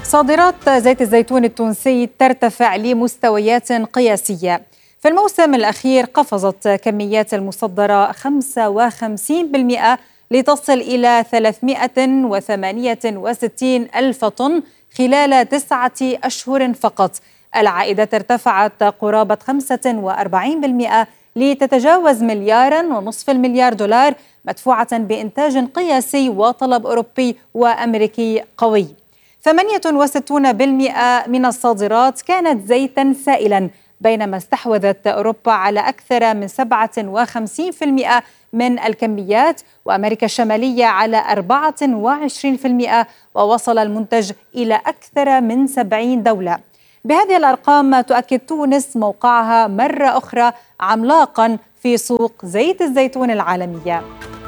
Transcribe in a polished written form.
صادرات زيت الزيتون التونسي ترتفع لمستويات قياسية. في الموسم الأخير قفزت كميات المصدرة 55% لتصل إلى 368 ألف طن خلال 9 أشهر فقط. العائدات ارتفعت قرابة 45% لتتجاوز $1.5 مليار مدفوعة بإنتاج قياسي وطلب أوروبي وأمريكي قوي. 68% من الصادرات كانت زيتاً سائلاً، بينما استحوذت أوروبا على أكثر من 57% من الكميات، وأمريكا الشمالية على 24%، ووصل المنتج إلى أكثر من 70 دولة. بهذه الأرقام تؤكد تونس موقعها مرة أخرى عملاقاً في سوق زيت الزيتون العالمية.